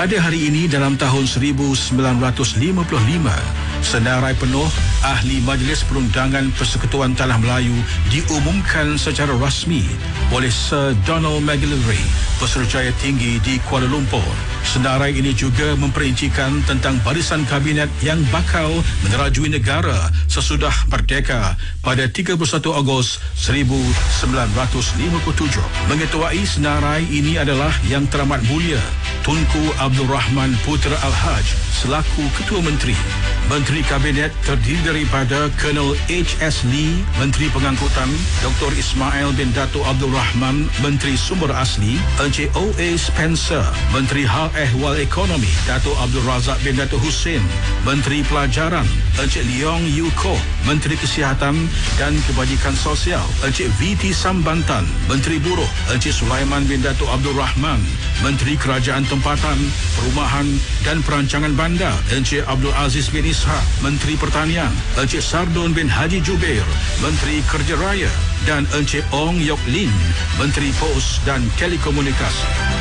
Pada hari ini dalam tahun 1955, senarai penuh Ahli Majlis Perundangan Persekutuan Tanah Melayu diumumkan secara rasmi oleh Sir Donald Maguilera, Pesuruhjaya Tinggi di Kuala Lumpur. Senarai ini juga memperincikan tentang barisan kabinet yang bakal menerajui negara sesudah merdeka pada 31 Ogos 1957. Mengetuai senarai ini adalah Yang Teramat Mulia Tunku Abdul Rahman Putra Al-Haj selaku Ketua Menteri. Menteri Kabinet terdiri daripada Colonel H.S. Lee, Menteri Pengangkutan, Dr. Ismail bin Dato' Abdul Rahman, Menteri Sumber Asli, Encik O.A. Spencer, Menteri Hal Ehwal Ekonomi, Dato' Abdul Razak bin Dato' Hussein, Menteri Pelajaran, Encik Leong Yew Koh, Menteri Kesihatan dan Kebajikan Sosial, Encik V.T. Sambantan, Menteri Buruh, Encik Sulaiman bin Dato' Abdul Rahman, Menteri Kerajaan Tempatan, Perumahan dan Perancangan Bandar, Encik Abdul Aziz bin Ishak, Menteri Pertanian, Encik Sardun bin Haji Jubair, Menteri Kerja Raya, dan Encik Ong Yok Lin, Menteri Pos dan Telekomunikasi.